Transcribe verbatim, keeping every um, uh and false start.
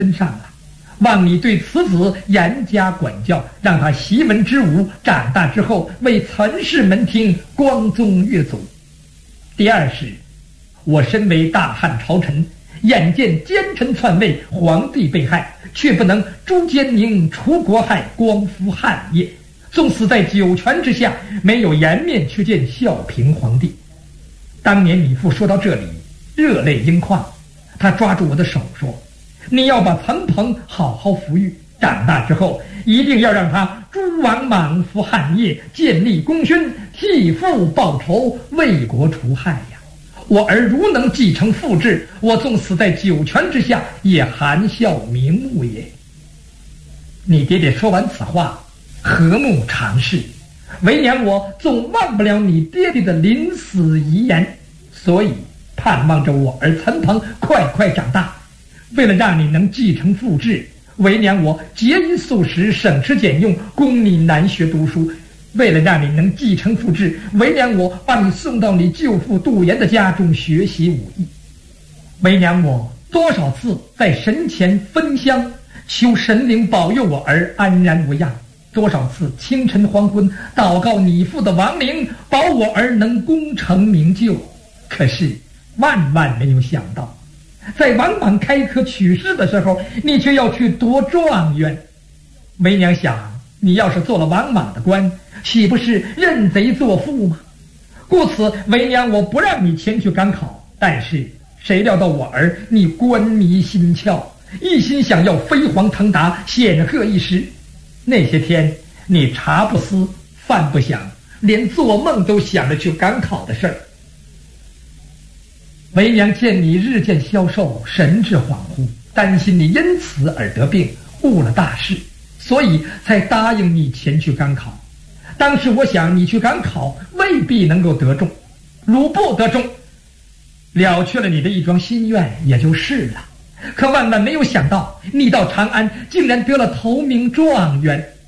身上了，望你对此子严加管教，让他习文之武，长大之后为岑氏门庭光宗越祖。第二是，我身为大汉朝臣，眼见奸臣篡位，皇帝被害，却不能诛奸宁，除国害，光复汉业，纵死在九泉之下，没有颜面去见孝平皇帝。当年你父说到这里，热泪盈眶，他抓住我的手说，你要把岑彭好好抚育，长大之后一定要让他诸王莽服汉业，建立功勋，替父报仇，为国除害呀！我儿如能继承父志，我纵死在九泉之下，也含笑瞑目也。你爹爹说完此话，和睦长逝。为娘我总忘不了你爹爹的临死遗言，所以盼望着我儿岑彭快快长大。为了让你能继承父志，为娘我节衣素食，省吃俭用，供你南学读书。为了让你能继承父志，为娘我把你送到你舅父杜岩的家中学习武艺。为娘我多少次在神前分香，求神灵保佑我儿安然无恙，多少次清晨黄昏祷告你父的亡灵，保我儿能功成名就。可是万万没有想到，在王莽开科取士的时候，你却要去夺状元。为娘想，你要是做了王莽的官，岂不是认贼作父吗？故此为娘我不让你前去赶考。但是谁料到我儿你官迷心窍，一心想要飞黄腾达，显赫一时。那些天你茶不思饭不想，连做梦都想着去赶考的事儿。为娘见你日渐消瘦，神志恍惚，担心你因此而得病，误了大事，所以才答应你前去赶考。当时我想你去赶考未必能够得中，如不得中，了却了你的一桩心愿也就是了。可万万没有想到，你到长安竟然得了头名状元，